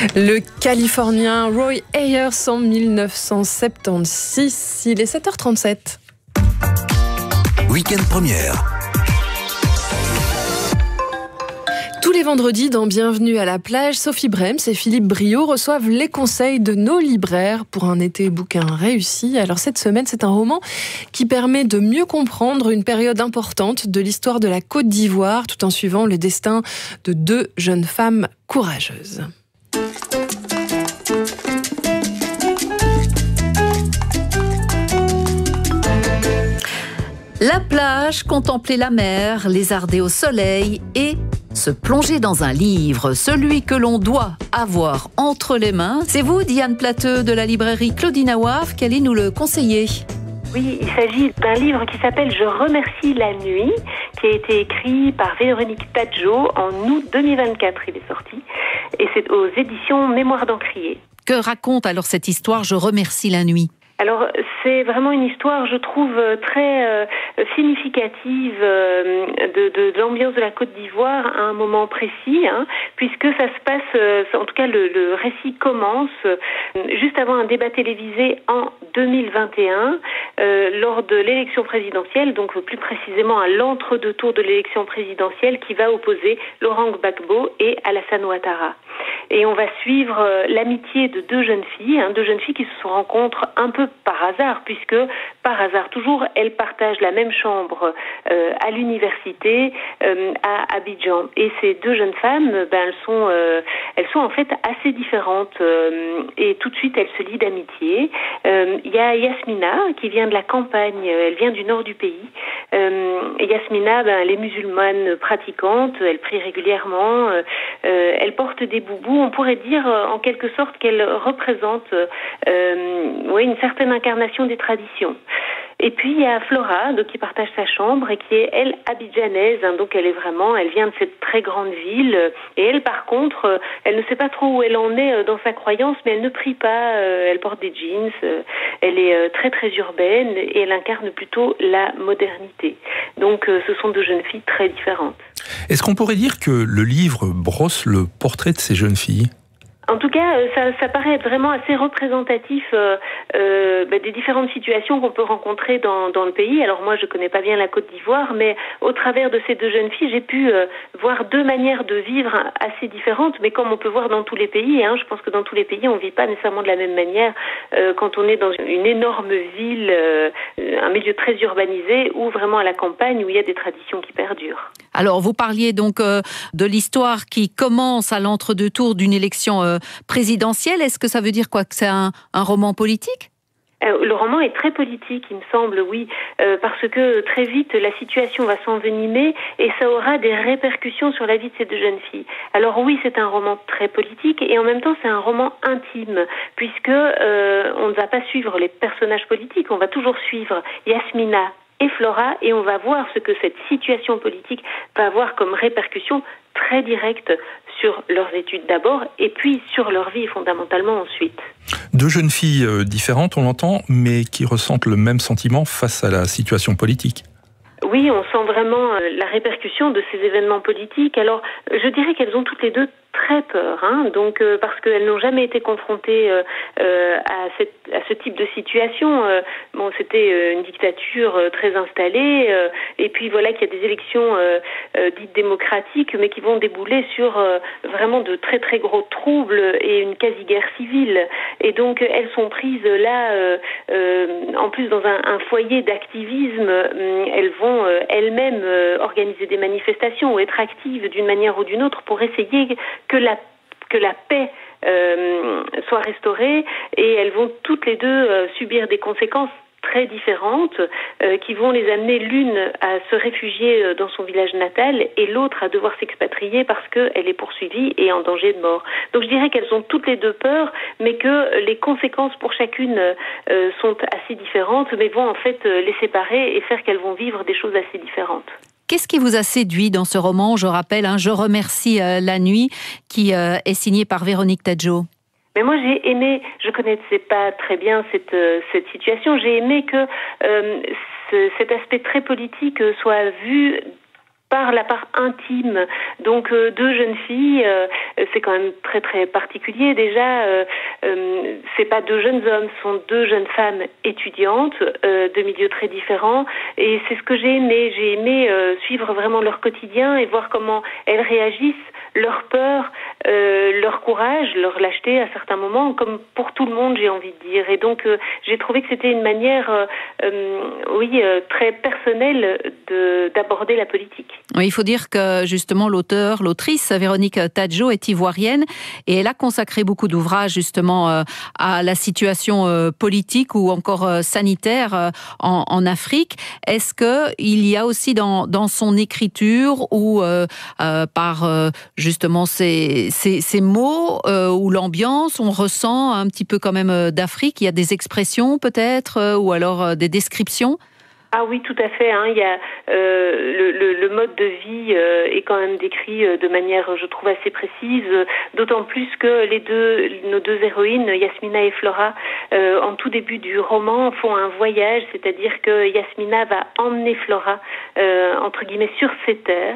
Le Californien Roy Ayers en 1976. Il est 7h37. Week-end première. Tous les vendredis dans Bienvenue à la plage, Sophie Brems et Philippe Briot reçoivent les conseils de nos libraires pour un été bouquin réussi. Alors cette semaine, c'est un roman qui permet de mieux comprendre une période importante de l'histoire de la Côte d'Ivoire, tout en suivant le destin de deux jeunes femmes courageuses. La plage, contempler la mer, lézarder au soleil et se plonger dans un livre, celui que l'on doit avoir entre les mains. C'est vous, Diane Plateux de la librairie Claudine Waf, qui allez nous le conseiller. Oui, il s'agit d'un livre qui s'appelle « Je remercie la nuit », qui a été écrit par Véronique Tadjo en août 2024. Il est sorti et c'est aux éditions Mémoire d'Encrier. Que raconte alors cette histoire « Je remercie la nuit » ? Alors, c'est vraiment une histoire, je trouve, très significative de l'ambiance de la Côte d'Ivoire à un moment précis, puisque ça se passe, en tout cas le récit commence juste avant un débat télévisé en 2021, lors de l'élection présidentielle, donc plus précisément à l'entre-deux tours de l'élection présidentielle qui va opposer Laurent Gbagbo et Alassane Ouattara. Et on va suivre l'amitié de deux jeunes filles qui se rencontrent un peu par hasard, puisque par hasard toujours, elles partagent la même chambre à l'université à Abidjan. Et ces deux jeunes femmes, elles sont en fait assez différentes et tout de suite elles se lient d'amitié. Il y a Yasmina qui vient de la campagne, elle vient du nord du pays. Yasmina, elle est musulmane pratiquante, elle prie régulièrement, elle porte des boubous. On pourrait dire en quelque sorte qu'elle représente une certaine incarnation des traditions. Et puis il y a Flora, qui partage sa chambre et qui est elle abidjanaise, donc elle vient de cette très grande ville. Et elle, par contre, elle ne sait pas trop où elle en est dans sa croyance, mais elle ne prie pas. Elle porte des jeans, elle est très très urbaine et elle incarne plutôt la modernité. Donc ce sont deux jeunes filles très différentes. Est-ce qu'on pourrait dire que le livre brosse le portrait de ces jeunes filles ? En tout cas, ça paraît être vraiment assez représentatif des différentes situations qu'on peut rencontrer dans le pays. Alors moi, je connais pas bien la Côte d'Ivoire, mais au travers de ces deux jeunes filles, j'ai pu voir deux manières de vivre assez différentes, mais comme on peut voir dans tous les pays, je pense que dans tous les pays, on vit pas nécessairement de la même manière quand on est dans une énorme ville, un milieu très urbanisé, ou vraiment à la campagne où il y a des traditions qui perdurent. Alors, vous parliez donc de l'histoire qui commence à l'entre-deux tours d'une élection présidentielle. Est-ce que ça veut dire quoi, que c'est un roman politique ? Le roman est très politique, il me semble, oui, parce que très vite la situation va s'envenimer et ça aura des répercussions sur la vie de ces deux jeunes filles. Alors oui, c'est un roman très politique et en même temps c'est un roman intime, puisque on ne va pas suivre les personnages politiques, on va toujours suivre Yasmina et Flora, et on va voir ce que cette situation politique va avoir comme répercussion très directe sur leurs études d'abord, et puis sur leur vie fondamentalement ensuite. Deux jeunes filles différentes, on l'entend, mais qui ressentent le même sentiment face à la situation politique. Oui, on sent vraiment la répercussion de ces événements politiques. Alors, je dirais qu'elles ont toutes les deux très peur, donc parce qu'elles n'ont jamais été confrontées à ce type de situation. C'était une dictature très installée, et puis voilà qu'il y a des élections dites démocratiques, mais qui vont débouler sur vraiment de très très gros troubles et une quasi-guerre civile. Et donc elles sont prises là, en plus dans un foyer d'activisme. Elles vont elles-mêmes organiser des manifestations ou être actives d'une manière ou d'une autre pour essayer que la paix soit restaurée, et elles vont toutes les deux subir des conséquences très différentes qui vont les amener l'une à se réfugier dans son village natal et l'autre à devoir s'expatrier parce qu'elle est poursuivie et en danger de mort. Donc je dirais qu'elles ont toutes les deux peur, mais que les conséquences pour chacune sont assez différentes, mais vont en fait les séparer et faire qu'elles vont vivre des choses assez différentes. Qu'est-ce qui vous a séduit dans ce roman ? Je rappelle, Je remercie la nuit, qui est signé par Véronique Tadjo. Mais moi j'ai aimé, je connaissais pas très bien cette situation, j'ai aimé que cet aspect très politique soit vu par la part intime. Donc deux jeunes filles, c'est quand même très très particulier. Déjà, c'est pas deux jeunes hommes, ce sont deux jeunes femmes étudiantes de milieux très différents. Et c'est ce que j'ai aimé. J'ai aimé suivre vraiment leur quotidien et voir comment elles réagissent, leur peur, leur courage, leur lâcheté à certains moments, comme pour tout le monde, j'ai envie de dire. Et donc, j'ai trouvé que c'était une manière, très personnelle d'aborder la politique. Oui, il faut dire que justement l'autrice Véronique Tadjo est ivoirienne et elle a consacré beaucoup d'ouvrages justement à la situation politique ou encore sanitaire en Afrique. Est-ce que il y a aussi dans son écriture ou par justement ces mots ou l'ambiance, on ressent un petit peu quand même d'Afrique? Il y a des expressions peut-être ou alors des descriptions? Ah oui, tout à fait. Il y a le mode de vie est quand même décrit de manière, je trouve, assez précise. D'autant plus que nos deux héroïnes, Yasmina et Flora, en tout début du roman, font un voyage, c'est-à-dire que Yasmina va emmener Flora entre guillemets sur ses terres,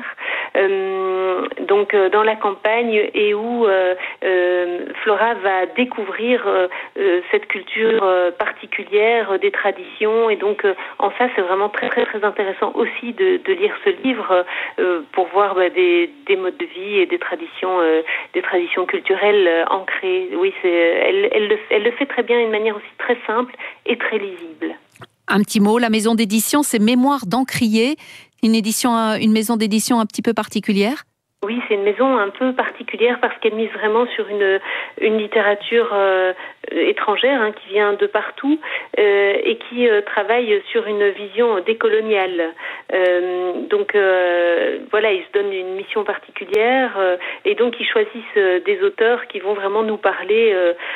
donc dans la campagne, et où Flora va découvrir cette culture particulière des traditions, et donc en ça c'est vraiment très très très intéressant aussi de lire ce livre pour voir des modes de vie et des traditions culturelles ancrées. Oui, elle le fait très bien d'une manière aussi très simple et très lisible. Un petit mot, la maison d'édition, c'est Mémoires d'Encrier, une maison d'édition un petit peu particulière? Oui, c'est une maison un peu particulière parce qu'elle mise vraiment sur une littérature étrangère qui vient de partout et qui travaille sur une vision décoloniale. Donc ils se donnent une mission particulière et donc ils choisissent des auteurs qui vont vraiment nous parler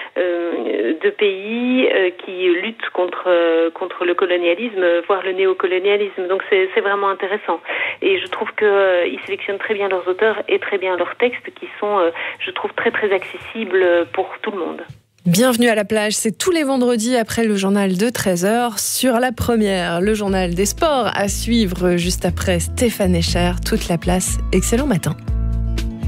de pays qui luttent contre le colonialisme, voire le néocolonialisme. Donc c'est vraiment intéressant. Et je trouve qu'ils sélectionnent très bien leurs auteurs et très bien leurs textes qui sont, je trouve, très très accessibles pour tout le monde. Bienvenue à la plage, c'est tous les vendredis après le journal de 13h. Sur la première, le journal des sports à suivre juste après Stéphane Echer. Toute la place, excellent matin.